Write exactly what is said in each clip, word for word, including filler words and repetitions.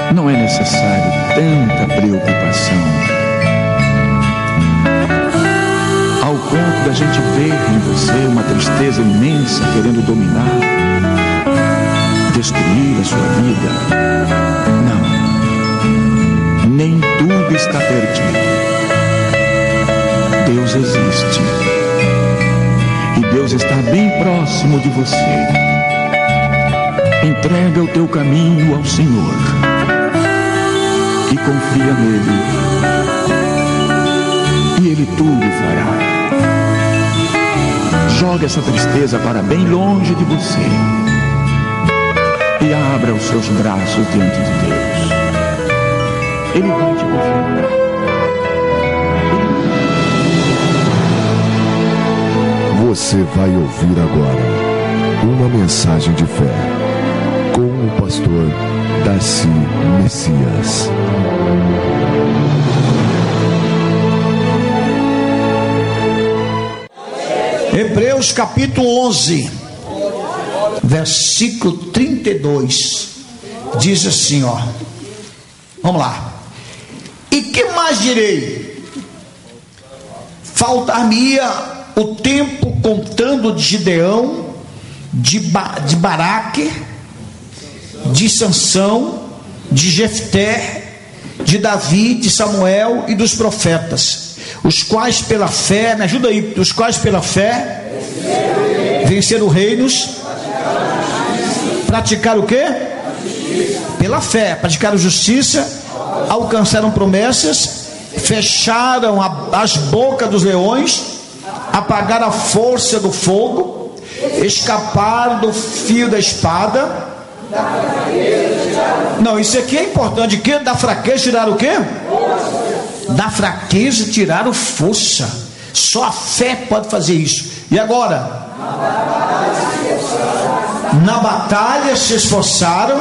Não é necessário tanta preocupação, ao ponto da gente ver em você uma tristeza imensa querendo dominar, destruir a sua vida. Não, nem tudo está perdido. Deus existe, e Deus está bem próximo de você. Entrega o teu caminho ao Senhor e confia nele, e Ele tudo fará. Joga essa tristeza para bem longe de você e abra os seus braços diante de Deus. Ele vai te confortar. Você vai ouvir agora uma mensagem de fé com o pastor Darcy Messias. Hebreus capítulo onze, versículo trinta e dois, diz assim, ó, vamos lá. E que mais direi? Faltar-me-ia o tempo contando de Gideão, de, ba, de Baraque, de Sansão, de Jefté, de Davi, de Samuel e dos profetas, os quais pela fé, me ajuda aí, os quais pela fé venceram reinos, praticaram o quê? Pela fé, praticaram justiça, alcançaram promessas, fecharam a, as bocas dos leões, apagaram a força do fogo, escaparam do fio da espada. Não, isso aqui é importante. Que da fraqueza tiraram o quê? Da fraqueza tiraram força. Só a fé pode fazer isso. E agora? Na batalha se esforçaram,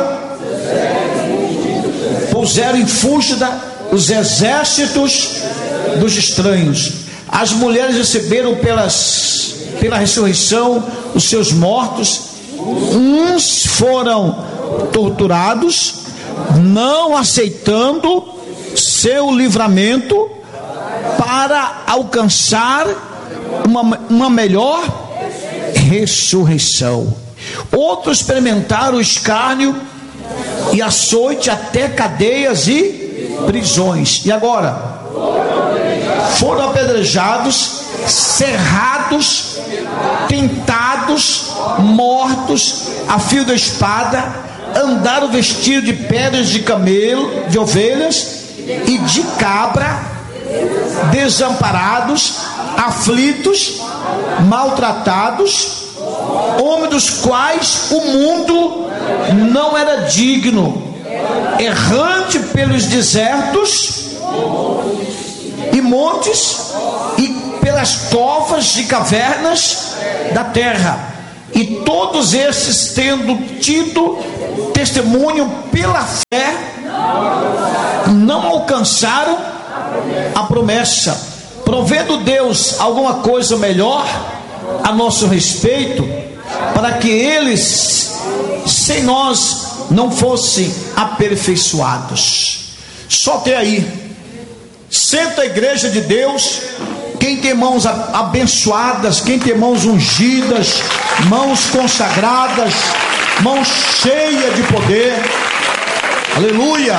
puseram em fuga os exércitos dos estranhos. As mulheres receberam pelas, pela ressurreição os seus mortos. Uns foram torturados, não aceitando seu livramento para alcançar uma, uma melhor ressurreição. Outros experimentaram o escárnio e açoite até cadeias e prisões. E agora? Foram apedrejados, cerrados, tentados, mortos a fio da espada, andaram vestidos de pedras de camelo, de ovelhas e de cabra, desamparados, aflitos, maltratados, homens dos quais o mundo não era digno, errante pelos desertos e montes e pelas covas e cavernas da terra. E todos esses, tendo tido testemunho pela fé, não alcançaram a promessa, provendo Deus alguma coisa melhor a nosso respeito, para que eles sem nós não fossem aperfeiçoados. Só tem aí, senta a igreja de Deus, quem tem mãos abençoadas, quem tem mãos ungidas, mãos consagradas, mãos cheias de poder, aleluia.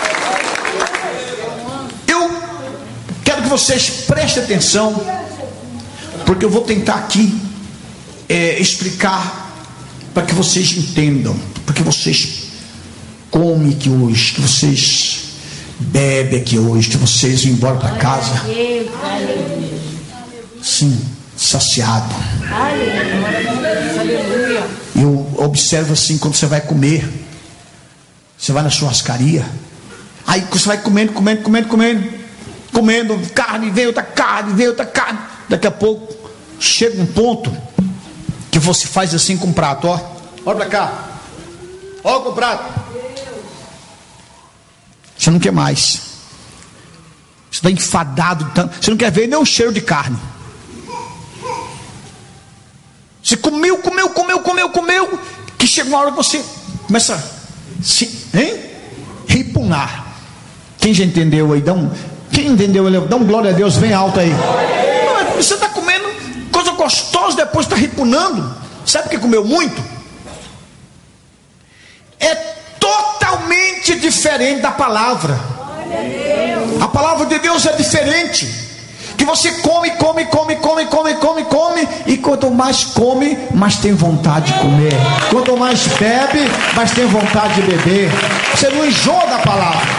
Eu quero que vocês prestem atenção, porque eu vou tentar aqui é, explicar para que vocês entendam, para que vocês comem aqui hoje, que vocês bebem aqui hoje, que vocês vão embora para casa, sim, saciado. Eu observo assim, quando você vai comer, você vai na churrascaria, aí você vai comendo, comendo, comendo, comendo, comendo carne, vem outra carne, vem outra carne, daqui a pouco chega um ponto que você faz assim com o prato, ó, olha para cá, olha com o prato, você não quer mais, você está enfadado tanto, você não quer ver nem o cheiro de carne. Você comeu, comeu, comeu, comeu, comeu, que chega uma hora que você começa, se, hein? ripunar. Quem já entendeu aí? Dá um, quem entendeu? Dá um glória a Deus, vem alto aí. Não, você está comendo coisa gostosa, depois está ripunando. Sabe o que comeu muito? É totalmente diferente da palavra. A palavra de Deus é diferente. Que você come, come, come, come, come, come, come, e quanto mais come, mais tem vontade de comer. Quanto mais bebe, mais tem vontade de beber. Você não enjoa da palavra.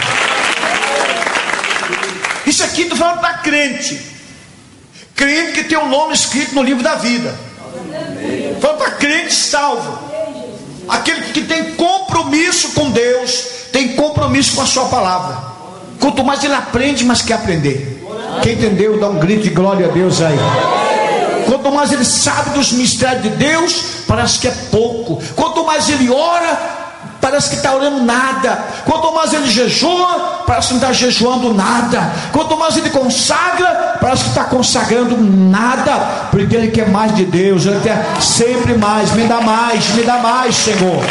Isso aqui estou falando para crente. Crente que tem o um nome escrito no livro da vida. Falando para crente salvo. Aquele que tem compromisso com Deus, tem compromisso com a sua palavra. Quanto mais ele aprende, mais quer aprender. Quem entendeu, dá um grito de glória a Deus aí. Quanto mais ele sabe dos mistérios de Deus, parece que é pouco. Quanto mais ele ora, parece que está orando nada. Quanto mais ele jejua, parece que não está jejuando nada. Quanto mais ele consagra, parece que está consagrando nada. Porque ele quer mais de Deus, ele quer sempre mais. Me dá mais, me dá mais, Senhor.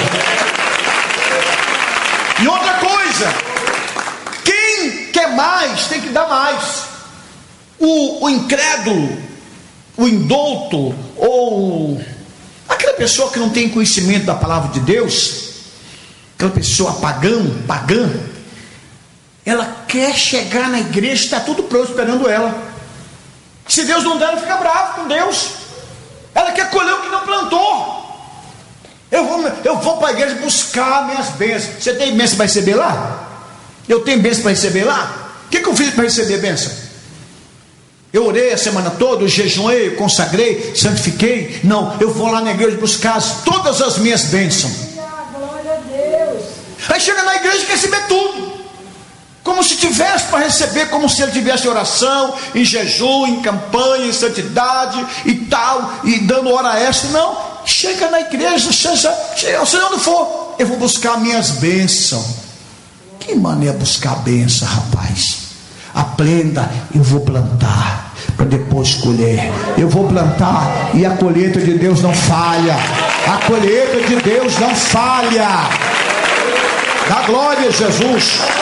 E outra coisa, quem quer mais tem que dar mais. O, o incrédulo, o indouto, ou aquela pessoa que não tem conhecimento da palavra de Deus, aquela pessoa pagã, pagã, ela quer chegar na igreja, está tudo pronto esperando ela. Se Deus não der, ela fica brava com Deus. Ela quer colher o que não plantou. Eu vou, eu vou para a igreja buscar minhas bênçãos. Você tem bênção para receber lá? Eu tenho bênção para receber lá? O que, que eu fiz para receber bênção? Eu orei a semana toda, eu jejuei, eu consagrei, santifiquei. Não, eu vou lá na igreja buscar todas as minhas bênçãos. Glória a Deus. Aí chega na igreja e quer receber tudo, como se tivesse para receber, como se ele tivesse em oração, em jejum, em campanha, em santidade e tal, e dando hora extra. Não, chega na igreja, seja, seja onde for, eu vou buscar minhas bênçãos. Que maneira buscar bênção, rapaz? Aprenda, eu vou plantar para depois colher. Eu vou plantar e a colheita de Deus não falha. A colheita de Deus não falha. Dá glória a Jesus.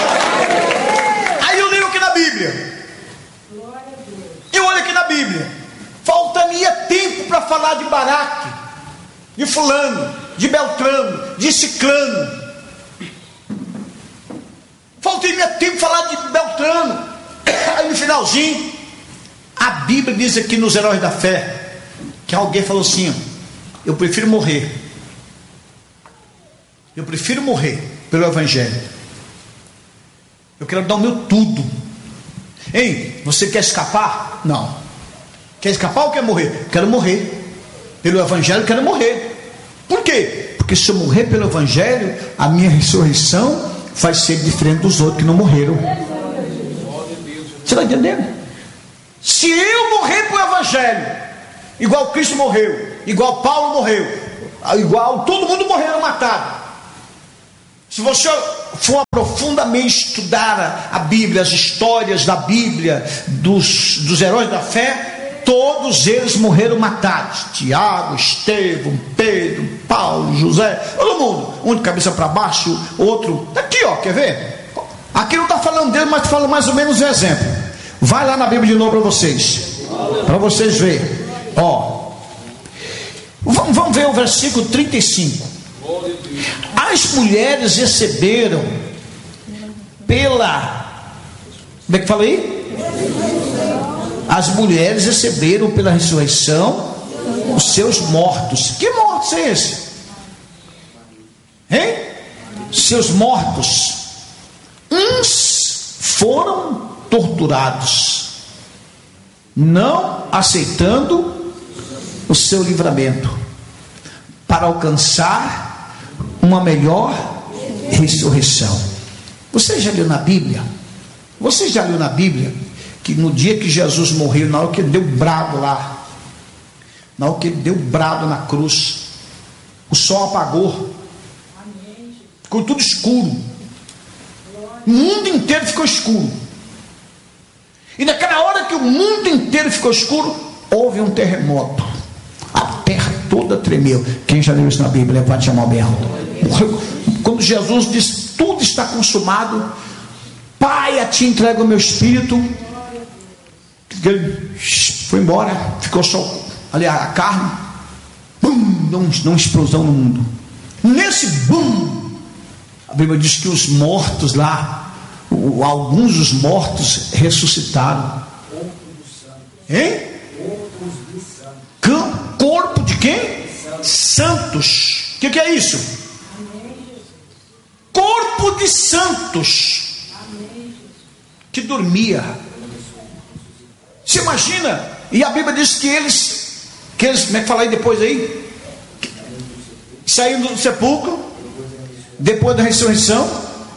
Aí eu leio aqui na Bíblia. Eu olho aqui na Bíblia. Falta-me tempo para falar de Baraque, de fulano, de Beltrano, de Ciclano. Falta-me tempo para falar de Beltrano. Aí no finalzinho, a Bíblia diz aqui nos Heróis da Fé, que alguém falou assim: eu prefiro morrer, eu prefiro morrer pelo Evangelho. Eu quero dar o meu tudo. Hein, você quer escapar? Não. Quer escapar ou quer morrer? Quero morrer pelo Evangelho, quero morrer. Por quê? Porque se eu morrer pelo Evangelho, a minha ressurreição vai ser diferente dos outros que não morreram. Você está entendendo? Se eu morrer para o Evangelho, igual Cristo morreu, igual Paulo morreu, igual todo mundo morreu matado. Se você for profundamente estudar a Bíblia, as histórias da Bíblia, dos, dos heróis da fé, todos eles morreram matados. Tiago, Estevão, Pedro, Paulo, José, todo mundo, um de cabeça para baixo, outro, aqui ó, quer ver? Aqui não está falando dele, mas fala mais ou menos um exemplo. Vai lá na Bíblia de novo para vocês, para vocês verem. Ó, vamos, vamos ver o versículo trinta e cinco. As mulheres receberam pela, como é que fala aí? As mulheres receberam pela ressurreição os seus mortos. Que mortos é esse? Hein? Seus mortos. Uns foram torturados, não aceitando o seu livramento, para alcançar uma melhor ressurreição. Você já leu na Bíblia? Você já leu na Bíblia que no dia que Jesus morreu, na hora que ele deu brado lá, na hora que ele deu brado na cruz, o sol apagou, ficou tudo escuro, o mundo inteiro ficou escuro. E naquela hora que o mundo inteiro ficou escuro, houve um terremoto. A terra toda tremeu. Quem já leu isso na Bíblia, levante a mão bem alto. Quando Jesus disse tudo está consumado, Pai, a ti entrego o meu espírito. Ele foi embora, ficou só ali a carne. Bum, deu uma explosão no mundo. Nesse bum, a Bíblia diz que os mortos lá, alguns dos mortos ressuscitaram. Hein? Corpo de quem? Santos. O que, que é isso? Corpo de santos que dormia. Você imagina? E a Bíblia diz que eles, que eles, como é que fala aí depois aí? Saíram do sepulcro, depois da ressurreição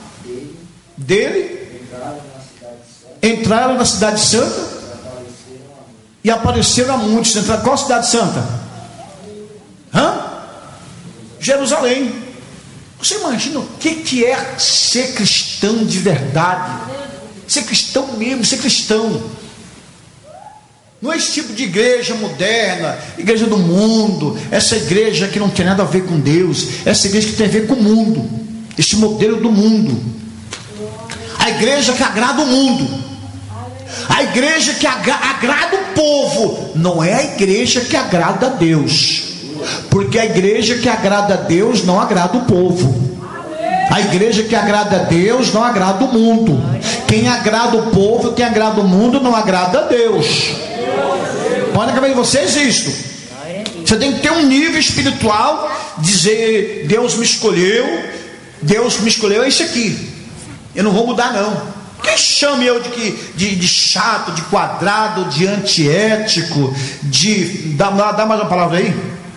dele, entraram na cidade santa e apareceram a muitos. Entraram, qual cidade santa? Hã? Jerusalém. Você imagina o que, que é ser cristão de verdade? Ser cristão mesmo, ser cristão. Não é esse tipo de igreja moderna, igreja do mundo, essa igreja que não tem nada a ver com Deus, essa igreja que tem a ver com o mundo, esse modelo do mundo, a igreja que agrada o mundo, a igreja que agra- agrada o povo, não é a igreja que agrada a Deus, porque a igreja que agrada a Deus não agrada o povo. A igreja que agrada a Deus não agrada o mundo. Quem agrada o povo, quem agrada o mundo, não agrada a Deus. Pode na cabeça de vocês isto. Você tem que ter um nível espiritual, dizer: Deus me escolheu, Deus me escolheu, é isso aqui, eu não vou mudar não. Quem chama eu de, que, de, de chato, de quadrado, de antiético, de, dá, dá mais uma palavra aí,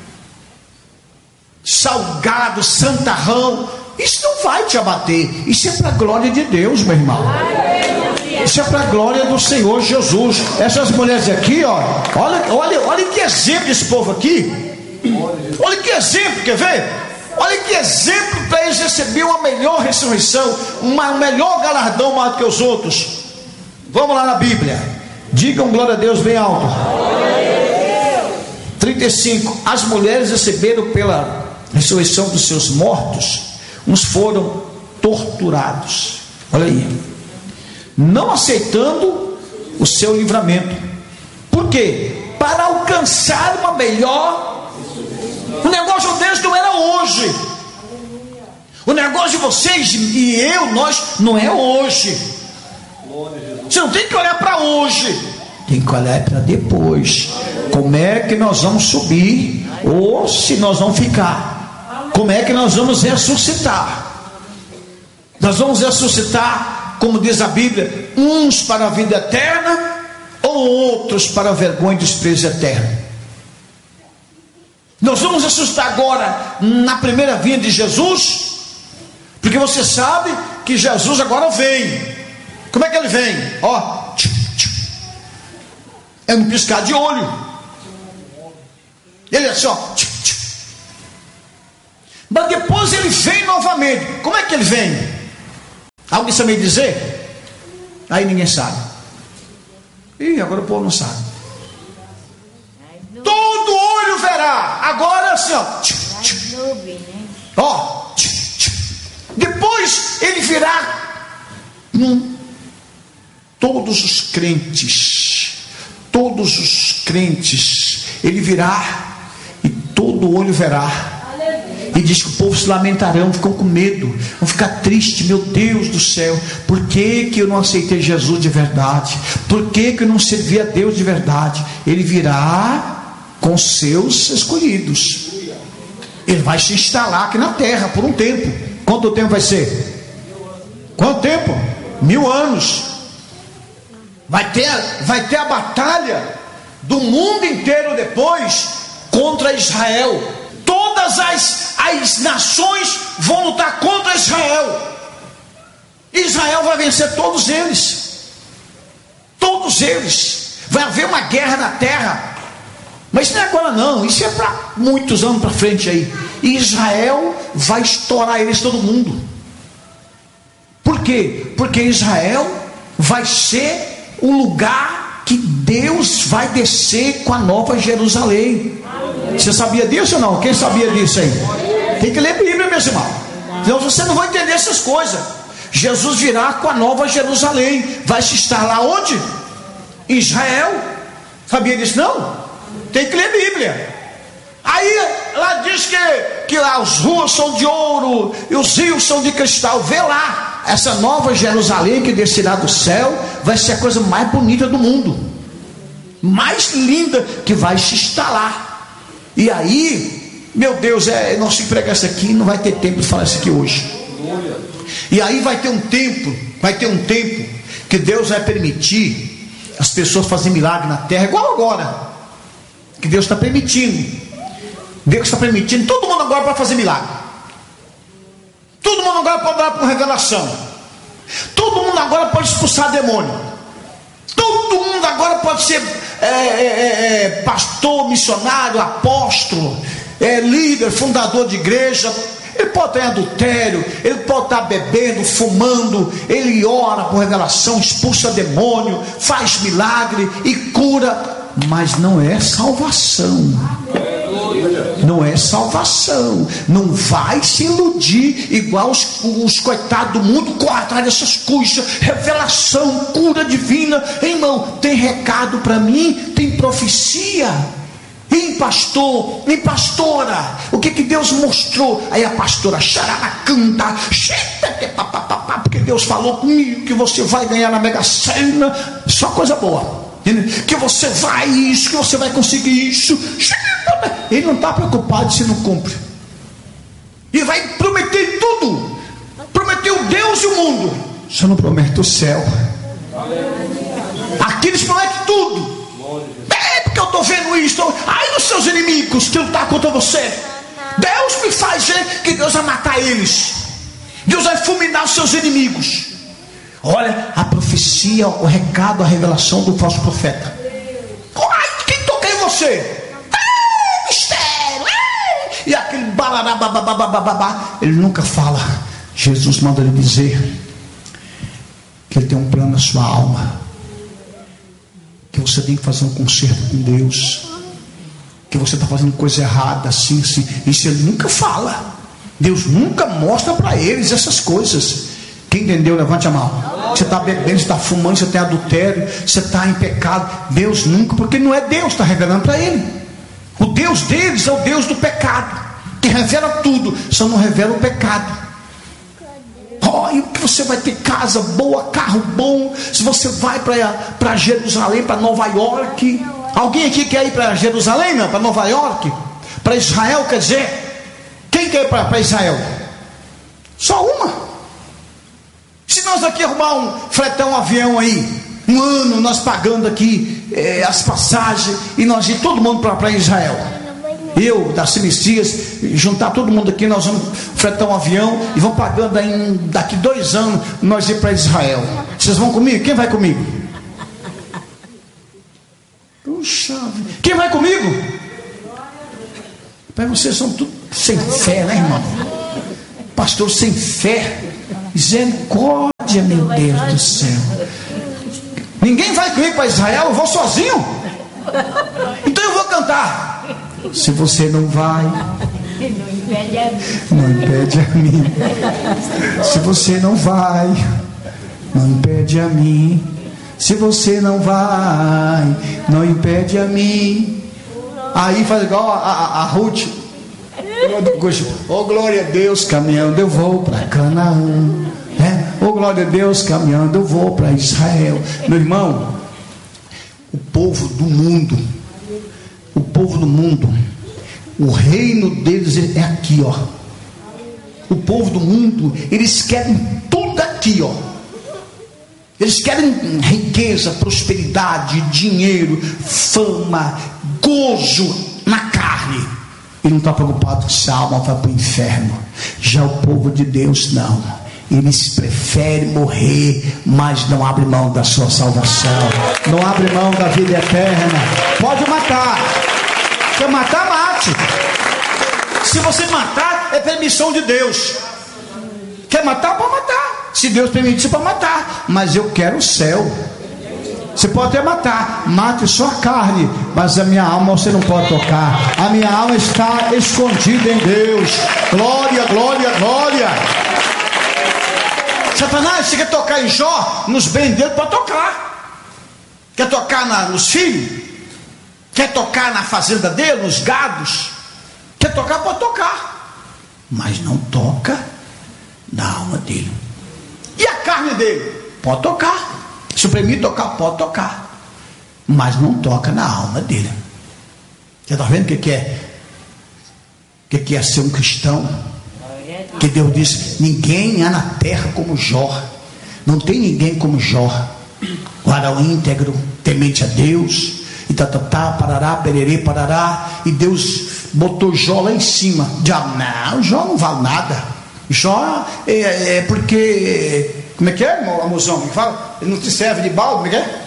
salgado, santarrão, isso não vai te abater. Isso é para a glória de Deus, meu irmão. Isso é para a glória do Senhor Jesus. Essas mulheres aqui, ó, olha, olha, olha que exemplo desse povo aqui. Olha que exemplo, quer ver? Olha que exemplo para eles receberem uma melhor ressurreição, uma, um melhor galardão mais do que os outros. Vamos lá na Bíblia. Digam glória a Deus bem alto. trinta e cinco. As mulheres receberam pela ressurreição dos seus mortos, uns foram torturados. Olha aí. Não aceitando o seu livramento. Por quê? Para alcançar uma melhor. O negócio deles não era hoje. O negócio de vocês e eu, nós, não é hoje. Você não tem que olhar para hoje, tem que olhar para depois. Como é que nós vamos subir, ou se nós vamos ficar? Como é que nós vamos ressuscitar? Nós vamos ressuscitar, como diz a Bíblia, uns para a vida eterna, ou outros para a vergonha e desprezo eterno. Nós vamos ressuscitar agora na primeira vinda de Jesus, porque você sabe que Jesus agora vem. Como é que ele vem? Ó, é um piscar de olho. Ele é assim, ó. Mas depois ele vem novamente. Como é que ele vem? Alguém sabe me dizer? Aí ninguém sabe. Ih, agora o povo não sabe. Todo olho verá. Agora assim, ó. Ó. Depois ele virá. Hum, todos os crentes. Todos os crentes. Ele virá. E todo olho verá. E diz que o povo se lamentarão, ficam com medo, vão ficar tristes. Meu Deus do céu, por que, que eu não aceitei Jesus de verdade? Por que, que eu não servi a Deus de verdade? Ele virá com seus escolhidos. Ele vai se instalar aqui na terra por um tempo. Quanto tempo vai ser? Quanto tempo? Mil anos. Vai ter, vai ter a batalha do mundo inteiro depois contra Israel. Todas as, as nações vão lutar contra Israel. Israel vai vencer todos eles. Todos eles. Vai haver uma guerra na terra. Mas isso não é agora não. Isso é para muitos anos para frente aí. E Israel vai estourar eles, todo mundo. Por quê? Porque Israel vai ser o lugar que Deus vai descer com a nova Jerusalém. Você sabia disso ou não? Quem sabia disso aí? Tem que ler a Bíblia, meus irmãos. Senão você não vai entender essas coisas. Jesus virá com a nova Jerusalém. Vai se instalar onde? Em Israel. Sabia disso não? Tem que ler a Bíblia. Aí lá diz que, que lá as ruas são de ouro e os rios são de cristal. Vê lá, essa nova Jerusalém que descerá do céu vai ser a coisa mais bonita do mundo, mais linda, que vai se instalar. E aí, meu Deus, é, nós se pregar isso aqui, não vai ter tempo de falar isso aqui hoje. E aí vai ter um tempo, vai ter um tempo que Deus vai permitir as pessoas fazerem milagre na terra, igual agora, que Deus está permitindo. Deus está permitindo todo mundo agora para fazer milagre. Todo mundo agora pode dar por revelação. Todo mundo agora pode expulsar demônio. Todo mundo agora pode ser é, é, é, pastor, missionário, apóstolo, é, líder, fundador de igreja. Ele pode estar em adultério, ele pode estar bebendo, fumando. Ele ora por revelação, expulsa demônio, faz milagre e cura. Mas não é salvação. Não é salvação. Não vai se iludir igual os, os coitados do mundo correm atrás dessas coisas. Revelação, cura divina. Irmão, tem recado para mim, tem profecia. Em pastor, em pastora, o que que Deus mostrou? Aí a pastora canta, porque Deus falou comigo que você vai ganhar na Mega Sena. Só coisa boa. Que você vai isso, que você vai conseguir isso. Ele não está preocupado se não cumpre. E vai prometer tudo. Prometeu Deus e o mundo, só não promete o céu. Aqui eles prometem tudo. É porque eu estou vendo isso. Aí os seus inimigos que lutar contra você, Deus me faz ver que Deus vai matar eles. Deus vai fulminar os seus inimigos. Olha a profecia, o recado, a revelação do falso profeta. Ai, quem toca em você? Ah, mistério. Ah. E aquele balará, babá, ele nunca fala. Jesus manda ele dizer que ele tem um plano na sua alma, que você tem que fazer um concerto com Deus, que você está fazendo coisa errada, assim, assim. Isso ele nunca fala. Deus nunca mostra para eles essas coisas. Quem entendeu, levante a mão. Você está bebendo, você está fumando, você tem adultério, você está em pecado. Deus nunca, porque não é Deus que está revelando para ele. O Deus deles é o Deus do pecado, que revela tudo, só não revela o pecado. Oh, e que você vai ter casa boa, carro bom, se você vai para Jerusalém, para Nova York. Alguém aqui quer ir para Jerusalém, não? Para Nova York? Para Israel, quer dizer? Quem quer ir para Israel? Só uma. Se nós aqui arrumar um, fretar um avião aí, um ano nós pagando aqui é, as passagens, e nós ir todo mundo para Israel, eu, Darcy Messias, juntar todo mundo aqui, nós vamos fretar um avião e vamos pagando aí, daqui dois anos nós ir para Israel. Vocês vão comigo? Quem vai comigo? Puxa, quem vai comigo? Pai, vocês são tudo sem fé, né, irmão? Pastor sem fé. Misericórdia, meu Deus do céu. Ninguém vai comigo para Israel, eu vou sozinho. Então eu vou cantar. Se você não vai, não impede a mim. Se você não vai, não impede a mim. Se você não vai, não impede a mim. Aí faz igual a, a, a Ruth. Oh, glória a Deus, caminhando eu vou para Canaã. É? Oh, glória a Deus, caminhando eu vou para Israel. Meu irmão, o povo do mundo, o povo do mundo, o reino deles é aqui, ó. O povo do mundo, eles querem tudo aqui, ó. Eles querem riqueza, prosperidade, dinheiro, fama, gozo na carne. E não está preocupado que essa alma vai para o inferno. Já o povo de Deus não. Eles preferem morrer, mas não abrem mão da sua salvação. Não abrem mão da vida eterna. Pode matar. Se matar, mate. Se você matar, é permissão de Deus. Quer matar, pode matar. Se Deus permitir, você pode matar. Mas eu quero o céu. Você pode até matar, mate só a carne, mas a minha alma você não pode tocar. A minha alma está escondida em Deus. Glória, glória, glória. Satanás, você quer tocar em Jó? Nos bens dele, pode tocar. Quer tocar na, nos filhos? Quer tocar na fazenda dele, nos gados? Quer tocar, pode tocar. Mas não toca na alma dele. E a carne dele? Pode tocar. Se o permitir tocar, pode tocar. Mas não toca na alma dele. Você está vendo o que, que é? O que, que é ser um cristão? Que Deus diz: ninguém há na terra como Jó. Não tem ninguém como Jó. Guarda o íntegro, temente a Deus. E tá, tá, tá, parará, pererê, parará. E Deus botou Jó lá em cima. Diabo, não, Jó não vale nada. Jó é, é porque. Como é que é, amozão? Me fala, ele não te serve de balde, como é que é?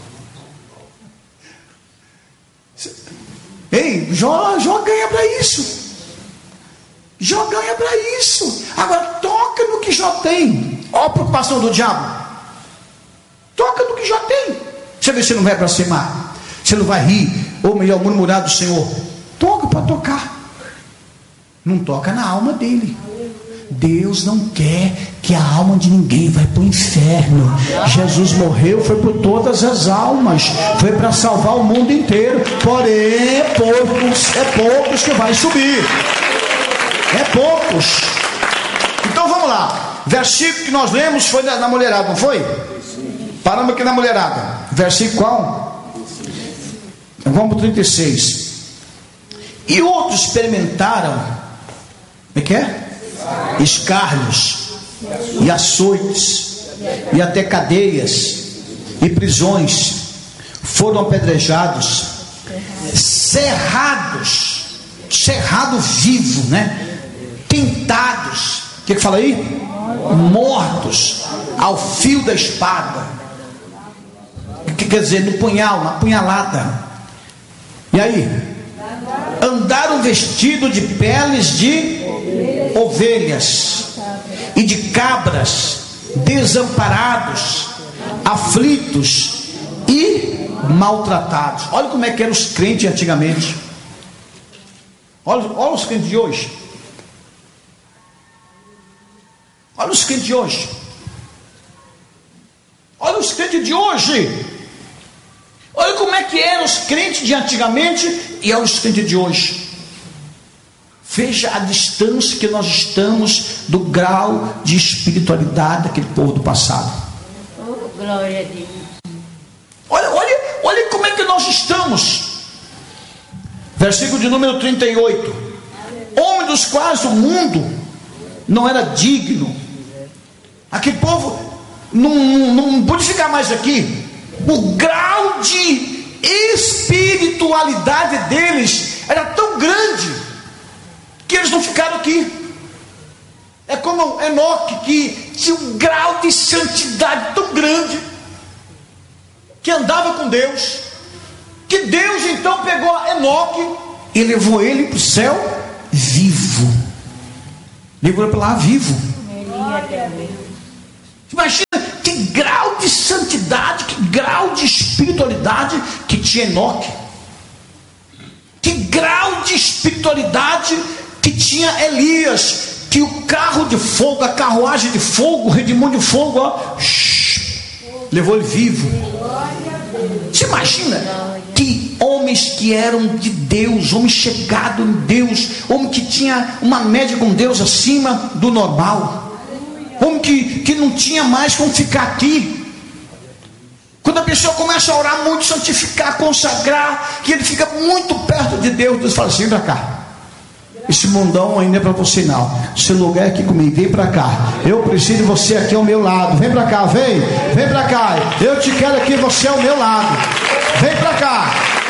Ei, Jó, Jó ganha para isso. Jó ganha para isso. Agora toca no que Jó tem. Olha a preocupação do diabo. Toca no que Jó tem. Você vê se não vai blasfemar, você não vai rir, ou melhor, murmurar do Senhor. Toca para tocar. Não toca na alma dele. Deus não quer que a alma de ninguém vai para o inferno. Jesus morreu, foi por todas as almas, foi para salvar o mundo inteiro. Porém, é poucos, é poucos que vai subir. É poucos. Então vamos lá. Versículo que nós lemos foi na, na mulherada, não foi? Paramos aqui na mulherada. Versículo qual? Vamos para o trinta e seis. E outros experimentaram, como é que é? Escárnios e açoites e até cadeias e prisões. Foram apedrejados, cerrados, cerrado vivo, né? Tentados, o que que fala aí? Mortos ao fio da espada. O que quer dizer? No punhal, na punhalada. E aí? Andaram vestidos de peles de ovelhas e de cabras, desamparados, aflitos e maltratados. Olha como é que eram os crentes antigamente. Olha, olha os crentes de hoje. Olha os crentes de hoje. Olha os crentes de hoje. Olha como é que eram os crentes de antigamente e olha os crentes de hoje. Veja a distância que nós estamos do grau de espiritualidade daquele povo do passado. Oh, glória a Deus. Olha, olha, olha como é que nós estamos. Versículo de número trinta e oito. Homem dos quais o mundo não era digno. Aquele povo não, não, não pode ficar mais aqui. O grau de espiritualidade deles era tão grande que eles não ficaram aqui. É como Enoque, que tinha um grau de santidade tão grande, que andava com Deus, que Deus então pegou Enoque e levou ele para o céu vivo. Levou ele para lá vivo. Imagina que grau de santidade, que grau de espiritualidade que tinha Enoque. Que grau de espiritualidade que tinha Elias, que o carro de fogo, a carruagem de fogo, o redemoinho de fogo, ó, shh, levou ele vivo. Você imagina que homens que eram de Deus, homens chegados em Deus, homem que tinha uma média com Deus acima do normal, homem que, que não tinha mais como ficar aqui. Quando a pessoa começa a orar muito, santificar, consagrar, que ele fica muito perto de Deus, Deus fala assim: vem para cá. Esse mundão ainda é para você não. Seu lugar é aqui comigo, vem para cá. Eu preciso de você aqui ao meu lado. Vem para cá, vem, vem para cá. Eu te quero aqui, você ao meu lado. Vem para cá.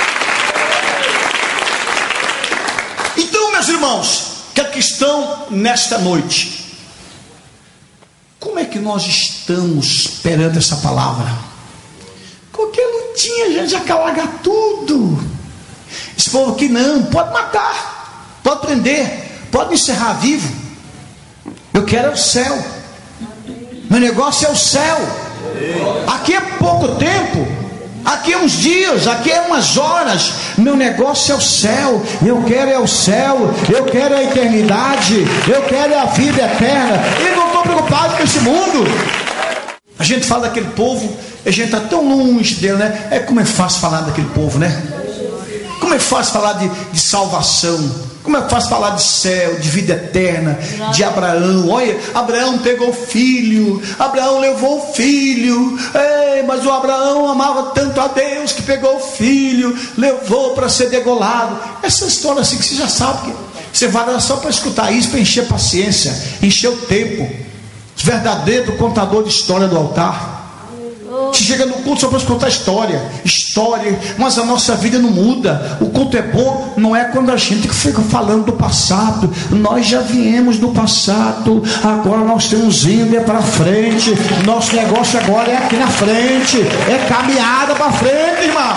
Então, meus irmãos, que aqui estão nesta noite, como é que nós estamos perante essa palavra? Qualquer lutinha a gente já calaga tudo. Esse povo aqui não, pode matar, pode prender, pode me encerrar vivo. Eu quero é o céu. Meu negócio é o céu. Aqui é pouco tempo, aqui é uns dias, aqui é umas horas. Meu negócio é o céu. Eu quero é o céu. Eu quero é a eternidade. Eu quero é a vida eterna. E não estou preocupado preocupado com esse mundo. A gente fala daquele povo, a gente está tão longe dele, né? É como é fácil falar daquele povo, né? Como é fácil falar de, de salvação. Como é fácil falar de céu, de vida eterna, de Abraão. Olha, Abraão pegou filho, Abraão levou o filho. Ei, mas o Abraão amava tanto a Deus que pegou o filho, levou para ser degolado. Essa história assim que você já sabe. Você vai lá só para escutar isso, para encher paciência, encher o tempo. Verdadeiro contador de história do altar. Você chega no culto só para escutar história, história, mas a nossa vida não muda. O culto é bom, não é quando a gente fica falando do passado. Nós já viemos do passado, agora nós temos indo é para frente. Nosso negócio agora é aqui na frente, é caminhada para frente, irmão.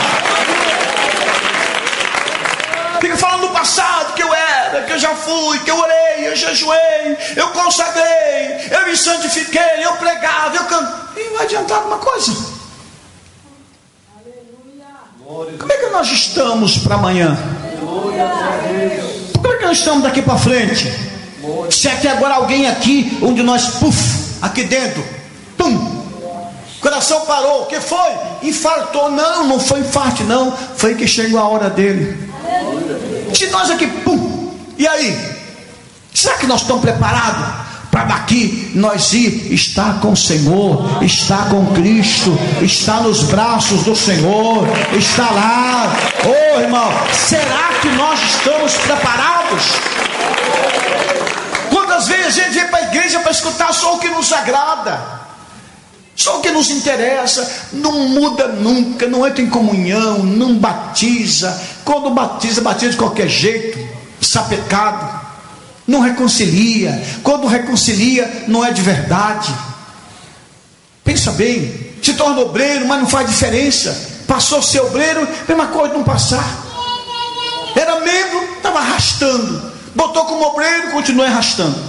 Fica falando do passado, que eu era, que eu já fui, que eu orei, eu jejuei, eu consagrei, eu me santifiquei, eu pregava, eu cantei. E vai adiantar alguma coisa? Como é que nós estamos para amanhã? Como é que nós estamos daqui para frente? Se é que agora alguém aqui, um de nós, puf, aqui dentro, pum, coração parou, o que foi? Infartou. Não, não foi infarto não, foi que chegou a hora dele. Se nós aqui, pum, e aí? Será que nós estamos preparados para daqui nós ir estar com o Senhor, estar com Cristo, estar nos braços do Senhor, estar lá? Ô oh, irmão, será que nós estamos preparados? Quantas vezes a gente vem para a igreja para escutar só o que nos agrada, só o que nos interessa, não muda nunca, não entra em comunhão, não batiza. Quando batiza, batiza de qualquer jeito, sapecado, não reconcilia. Quando reconcilia, não é de verdade. Pensa bem, se torna obreiro, mas não faz diferença. Passou a ser obreiro, mesma coisa não passar. Era membro, estava arrastando, botou como obreiro, continua arrastando.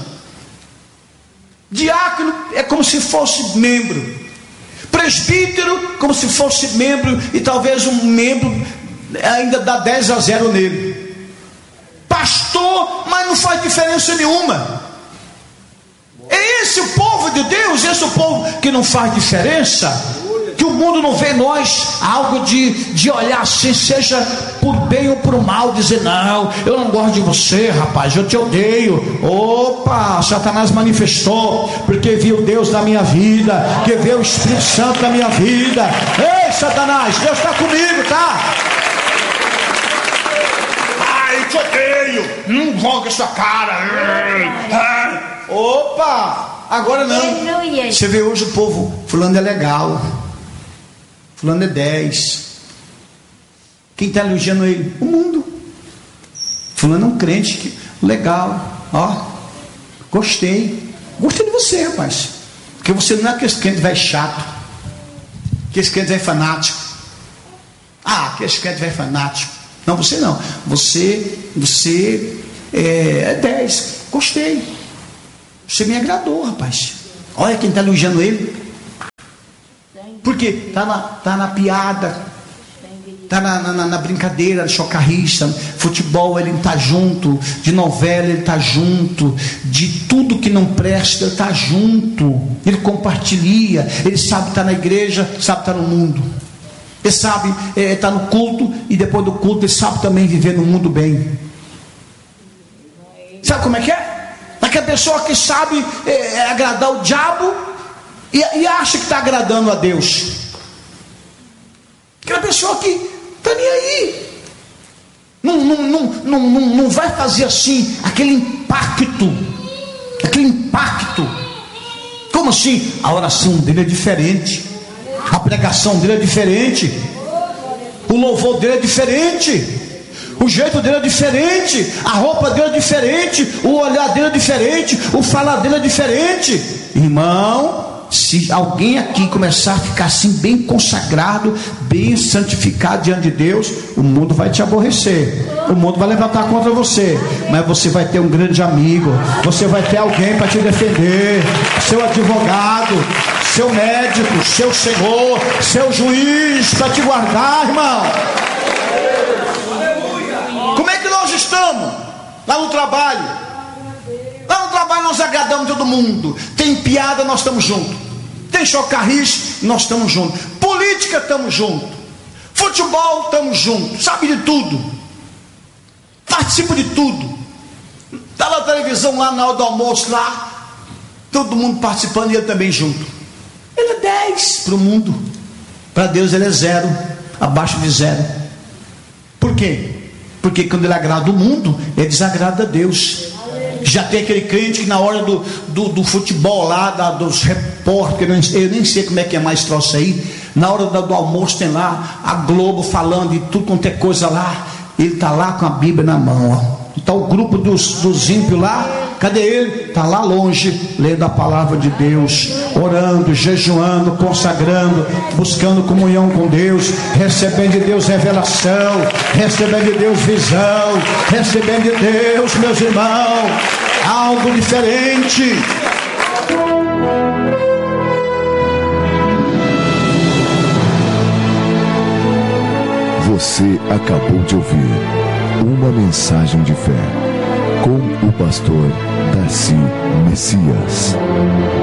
Diácono é como se fosse membro, presbítero como se fosse membro, e talvez um membro ainda dá dez a zero nele. Pastor, mas não faz diferença nenhuma. É esse o povo de Deus, esse o povo que não faz diferença, que o mundo não vê em nós algo de, de olhar assim, seja por bem ou por mal, dizer: não, eu não gosto de você, rapaz, eu te odeio. Opa, Satanás manifestou, porque viu Deus na minha vida, que viu o Espírito Santo na minha vida. Ei, Satanás, Deus está comigo, tá? Ai, eu te odeio, não joga essa cara. Opa, agora não. Você vê hoje o povo, fulano é legal, fulano é dez. Quem está elogiando ele? O mundo. Fulano é um crente que, legal, ó, gostei, gostei de você, rapaz, porque você não é aquele crente velho chato, aquele crente velho fanático. Ah, aquele crente velho fanático. Não, você não, você, você é, é dez, gostei. Você me agradou, rapaz. Olha quem está elogiando ele. Porque está na, tá na piada, está na, na, na brincadeira, chocarrista, futebol ele está junto, de novela ele está junto, de tudo que não presta ele está junto. Ele compartilha, ele sabe estar na igreja, sabe estar no mundo. Ele sabe é, estar no culto, e depois do culto ele sabe também viver no mundo bem. Sabe como é que é? Aquela pessoa que sabe é, é, agradar o diabo e, e acha que está agradando a Deus. Aquela pessoa que está nem aí, não, não, não, não, não, não vai fazer assim aquele impacto, aquele impacto. Como assim? A oração dele é diferente, a pregação dele é diferente, o louvor dele é diferente, o jeito dele é diferente, a roupa dele é diferente, o olhar dele é diferente, o falar dele é diferente. Irmão, se alguém aqui começar a ficar assim bem consagrado, bem santificado diante de Deus, o mundo vai te aborrecer, o mundo vai levantar contra você, mas você vai ter um grande amigo, você vai ter alguém para te defender, seu advogado, seu médico, seu senhor, seu juiz para te guardar, irmão. Como é que nós estamos lá no trabalho? Lá no trabalho Trabalho nós agradamos todo mundo. Tem piada, nós estamos juntos. Tem chocarrice, nós estamos juntos. Política, estamos juntos. Futebol, estamos juntos. Sabe de tudo. Participo de tudo. Está na televisão lá na hora do almoço lá. Todo mundo participando e ele também junto. Ele é dez para o mundo. Para Deus ele é zero. Abaixo de zero. Por quê? Porque quando ele agrada o mundo, ele desagrada a Deus. Já tem aquele crente que na hora do, do, do futebol lá, da, dos repórteres, eu nem sei como é que é mais troço aí, na hora do, do almoço tem lá a Globo falando de tudo quanto é coisa lá, ele está lá com a Bíblia na mão, ó. Está o grupo dos, dos ímpios lá, cadê ele? Está lá longe, lendo a palavra de Deus, orando, jejuando, consagrando, buscando comunhão com Deus, recebendo de Deus revelação, recebendo de Deus visão, recebendo de Deus, meus irmãos, algo diferente. Você acabou de ouvir uma mensagem de fé com o pastor Darcy Messias.